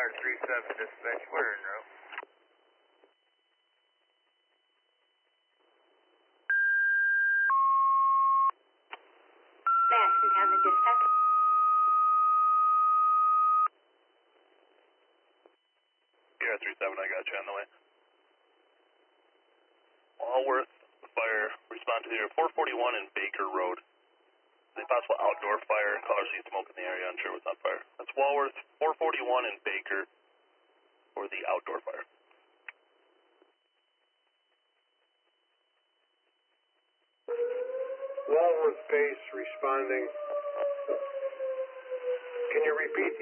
Fire 37 dispatch, we're en route. Madison Town to dispatch. Sierra 37, I got you on the way. Walworth fire, respond to the 441 and Baker Road. Is it possible outdoor fire? Caller sees smoke in the area, unsure what's on fire. That's Walworth, 441 and Baker for the outdoor fire. Walworth base responding. Can you repeat